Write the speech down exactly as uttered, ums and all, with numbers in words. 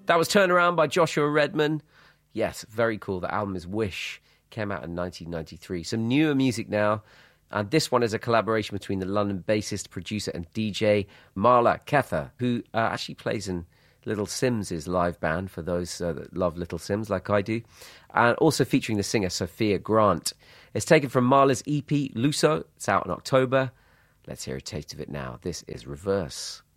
That was Turnaround by Joshua Redman. Yes, very cool. The album is Wish. Came out in nineteen ninety-three. Some newer music now. And this one is a collaboration between the London bassist, producer and D J Marla Kether, who uh, actually plays in Little Sims' live band, for those uh, that love Little Sims like I do. And also featuring the singer Sophia Grant. It's taken from Marla's E P, Luso. It's out in October. Let's hear a taste of it now. This is Reverse.